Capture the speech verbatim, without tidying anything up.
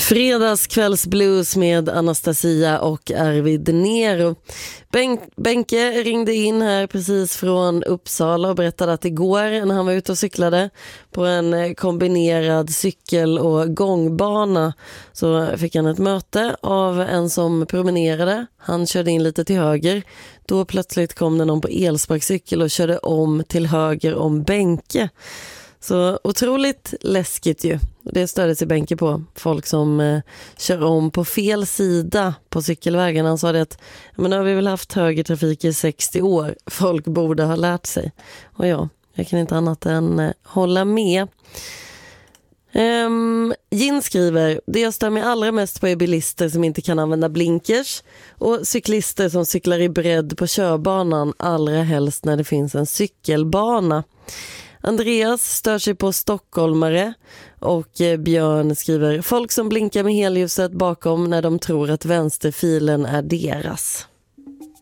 Fredagskvällsblues med Anastasia och Arvid Nero. Ben- Benke ringde in här precis från Uppsala och berättade att igår när han var ute och cyklade på en kombinerad cykel- och gångbana så fick han ett möte av en som promenerade. Han körde in lite till höger. Då plötsligt kom det någon på elsparkcykel och körde om till höger om Benke. Så otroligt läskigt ju. Det störde sig Benke på. Folk som eh, kör om på fel sida på cykelvägen. Han sa det att men nu har vi väl haft högertrafik i sextio år. Folk borde ha lärt sig. Och ja, jag kan inte annat än eh, hålla med. Um, Gin skriver, det jag stör mig allra mest på är bilister som inte kan använda blinkers och cyklister som cyklar i bredd på körbanan, allra helst när det finns en cykelbana. Andreas stör sig på stockholmare och Björn skriver, folk som blinkar med helljuset bakom när de tror att vänsterfilen är deras.